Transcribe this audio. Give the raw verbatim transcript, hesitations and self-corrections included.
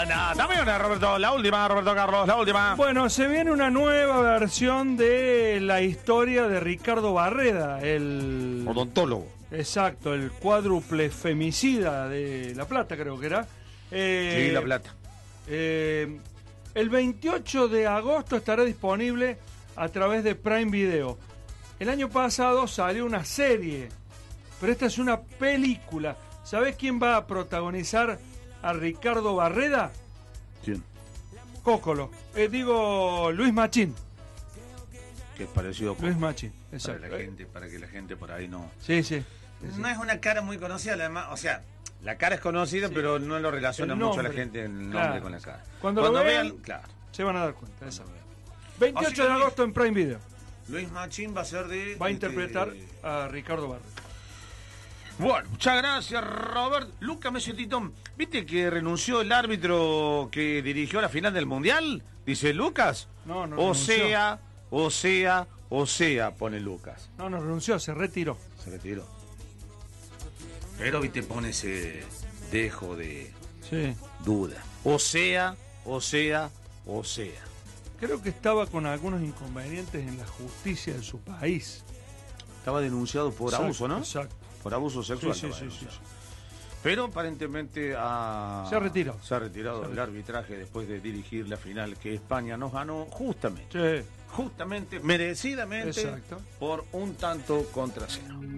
no, dame una, Roberto, la última, Roberto Carlos, la última. Bueno, se viene una nueva versión de la historia de Ricardo Barreda, el... odontólogo. Exacto, el cuádruple femicida de La Plata, creo que era. Eh, Sí, La Plata. Eh, el veintiocho de agosto estará disponible a través de Prime Video. El año pasado salió una serie, pero esta es una película. ¿Sabés quién va a protagonizar a Ricardo Barreda? ¿Quién? Cócolo. Eh, digo, Luis Machín. Que es parecido con... Luis Machín, exacto. Para la gente, para que la gente por ahí no... Sí, sí. sí, sí. No es una cara muy conocida, además, o sea, la cara es conocida, sí, pero no lo relaciona el mucho a nombre, la gente el nombre claro, con la cara. Cuando, Cuando lo vean, vean, claro. se van a dar cuenta. Cuando vean. veintiocho de agosto en Prime Video. Luis Machín va a ser de... Va a de- interpretar a Ricardo Barreda. Bueno, muchas gracias, Robert. Lucas Mesiotito, ¿viste que renunció el árbitro que dirigió la final del Mundial? Dice Lucas. No, no O renunció. sea, o sea, o sea, pone Lucas. No, no renunció, se retiró. Se retiró. Pero, viste, pone ese dejo de Sí. duda. O sea, o sea, o sea. Creo que estaba con algunos inconvenientes en la justicia de su país. Estaba denunciado por Exacto, abuso, ¿no? Exacto. Por abuso sexual. Sí, sí, estaba sí, sí, denunciado. Pero aparentemente ha... Se ha retirado. Se ha retirado Se ha del arbitraje después de dirigir la final que España nos ganó justamente, Sí. justamente, merecidamente, Exacto. por un tanto contra cero.